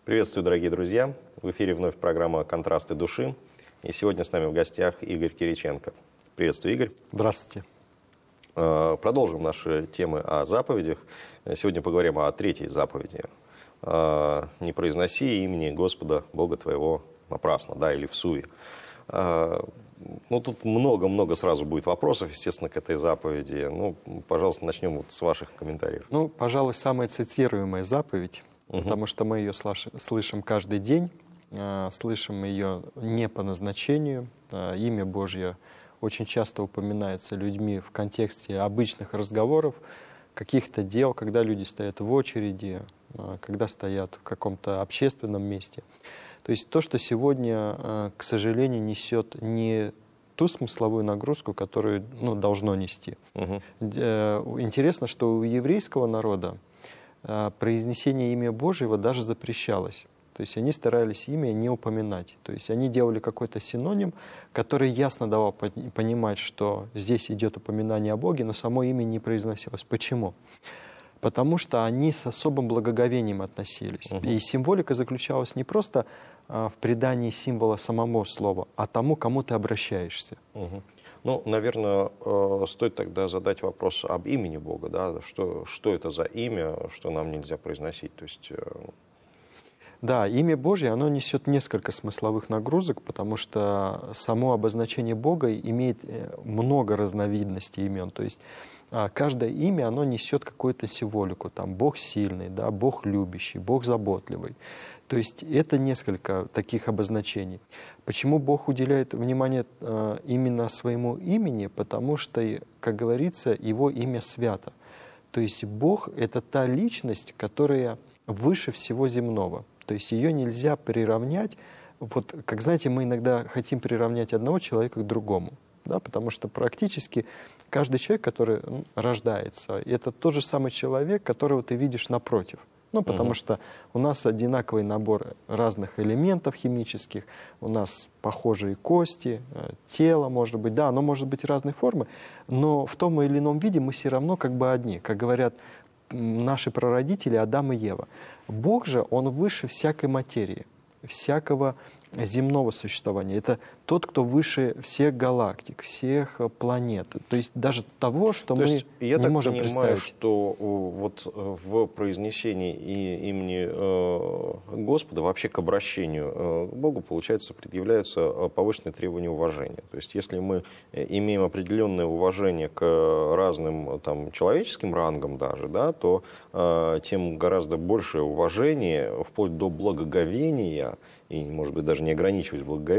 Приветствую, дорогие друзья! В эфире вновь программа «Контрасты души». И сегодня с нами в гостях Игорь Кириченко. Приветствую, Игорь. Здравствуйте. Продолжим наши темы о заповедях. Сегодня поговорим о третьей заповеди. «Не произноси имени Господа Бога твоего напрасно», да, или всуе. Ну, тут много-много сразу будет вопросов, естественно, к этой заповеди. Ну, пожалуйста, начнем вот с ваших комментариев. Ну, пожалуй, самая цитируемая заповедь, потому что мы ее слышим каждый день, слышим ее не по назначению. Имя Божье очень часто упоминается людьми в контексте обычных разговоров, каких-то дел, когда люди стоят в очереди, когда стоят в каком-то общественном месте. То есть то, что сегодня, к сожалению, несет не ту смысловую нагрузку, которую должно нести. Интересно, что у еврейского народа произнесение имя Божьего даже запрещалось. То есть они старались имя не упоминать. То есть они делали какой-то синоним, который ясно давал понимать, что здесь идет упоминание о Боге, но само имя не произносилось. Почему? Потому что они с особым благоговением относились. И символика заключалась не просто в придании символа самому слова, а тому, кому ты обращаешься. Ну, наверное, стоит тогда задать вопрос об имени Бога, да? Что это за имя, что нам нельзя произносить? То есть... Да, имя Божье, оно несет несколько смысловых нагрузок, потому что само обозначение Бога имеет много разновидностей имен. То есть каждое имя, оно несет какую-то символику. Там Бог сильный, да, Бог любящий, Бог заботливый. То есть это несколько таких обозначений. Почему Бог уделяет внимание именно своему имени? Потому что, как говорится, Его имя свято. То есть Бог — это та личность, которая выше всего земного. То есть ее нельзя приравнять. Вот, как знаете, мы иногда хотим приравнять одного человека к другому. Да, потому что практически каждый человек, который рождается, это тот же самый человек, которого ты видишь напротив. Ну, потому что у нас одинаковый набор разных элементов химических, у нас похожие кости, тело, может быть, да, оно может быть разной формы, но в том или ином виде мы все равно как бы одни, как говорят наши прародители Адам и Ева. Бог же, Он выше всякой материи, всякого земного существования. Это тот, кто выше всех галактик, всех планет. То есть даже того, что мы не можем представить. Я так понимаю, что вот в произнесении имени Господа вообще к обращению к Богу, получается, предъявляются повышенные требования уважения. То есть если мы имеем определенное уважение к разным там, человеческим рангам даже, да, то тем гораздо большее уважение, вплоть до благоговения, и, может быть, даже не ограничиваясь благоговением,